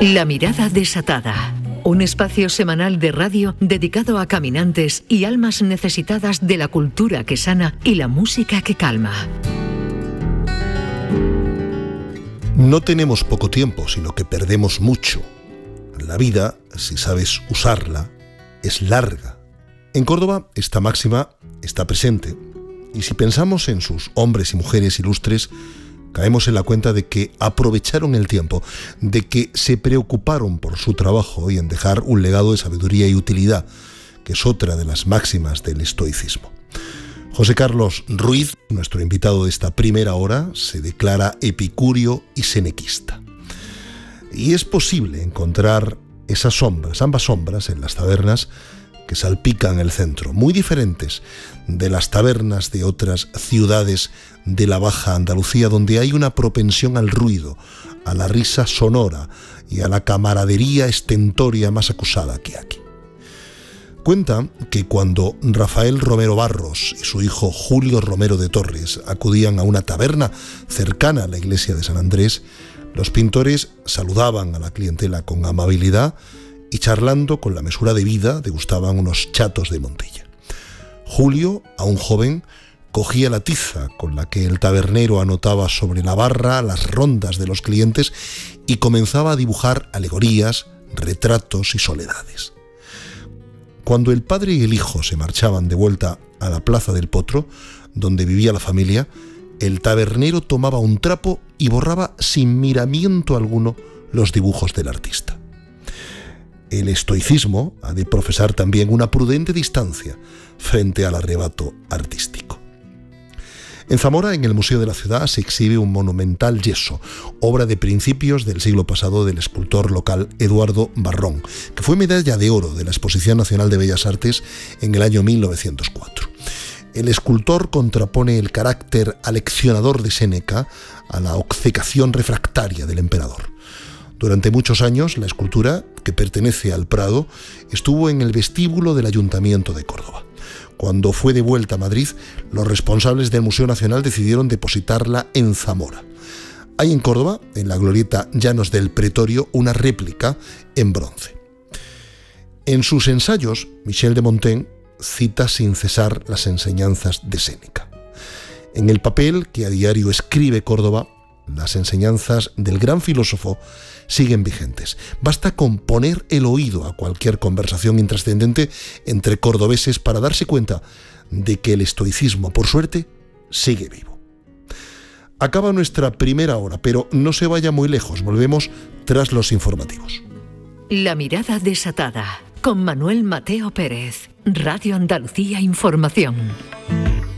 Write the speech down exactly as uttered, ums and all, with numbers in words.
La mirada desatada. Un espacio semanal de radio dedicado a caminantes y almas necesitadas de la cultura que sana y la música que calma. No tenemos poco tiempo, sino que perdemos mucho. La vida, si sabes usarla, es larga. En Córdoba, esta máxima está presente. Y si pensamos en sus hombres y mujeres ilustres, caemos en la cuenta de que aprovecharon el tiempo, de que se preocuparon por su trabajo y en dejar un legado de sabiduría y utilidad, que es otra de las máximas del estoicismo. José Carlos Ruiz, nuestro invitado de esta primera hora, se declara epicúreo y senequista. Y es posible encontrar esas sombras, ambas sombras, en las tabernas que salpican el centro, muy diferentes de las tabernas de otras ciudades de la Baja Andalucía, donde hay una propensión al ruido, a la risa sonora y a la camaradería estentoria más acusada que aquí. Cuenta que cuando Rafael Romero Barros y su hijo Julio Romero de Torres acudían a una taberna cercana a la iglesia de San Andrés, los pintores saludaban a la clientela con amabilidad y charlando con la mesura de vida degustaban unos chatos de Montilla. Julio, aún joven, cogía la tiza con la que el tabernero anotaba sobre la barra las rondas de los clientes y comenzaba a dibujar alegorías, retratos y soledades. Cuando el padre y el hijo se marchaban de vuelta a la Plaza del Potro, donde vivía la familia, el tabernero tomaba un trapo y borraba sin miramiento alguno los dibujos del artista. El estoicismo ha de profesar también una prudente distancia frente al arrebato artístico. En Zamora, en el Museo de la Ciudad, se exhibe un monumental yeso, obra de principios del siglo pasado del escultor local Eduardo Barrón, que fue medalla de oro de la Exposición Nacional de Bellas Artes en el año mil novecientos cuatro. El escultor contrapone el carácter aleccionador de Séneca a la obcecación refractaria del emperador. Durante muchos años, la escultura, que pertenece al Prado, estuvo en el vestíbulo del Ayuntamiento de Córdoba. Cuando fue de vuelta a Madrid, los responsables del Museo Nacional decidieron depositarla en Zamora. Hay en Córdoba, en la glorieta Llanos del Pretorio, una réplica en bronce. En sus ensayos, Michel de Montaigne cita sin cesar las enseñanzas de Séneca. En el papel que a diario escribe Córdoba, las enseñanzas del gran filósofo siguen vigentes. Basta con poner el oído a cualquier conversación intrascendente entre cordobeses para darse cuenta de que el estoicismo, por suerte, sigue vivo. Acaba nuestra primera hora, pero no se vaya muy lejos. Volvemos tras los informativos. La mirada desatada, con Manuel Mateo Pérez, Radio Andalucía Información.